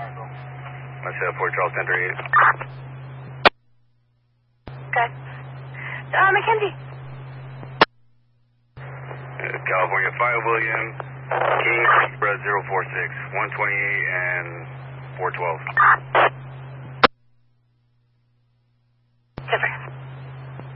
Myself, Port Charles 1038. Good. Mackenzie. California 5 William, King, Express 046, 128 and 412.